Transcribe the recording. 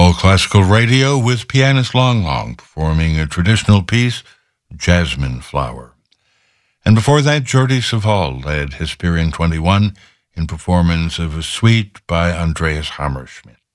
All Classical Radio with pianist Long Long performing a traditional piece, Jasmine Flower. And before that, Jordi Savall led Hesperian 21 in performance of a suite by Andreas Hammerschmidt.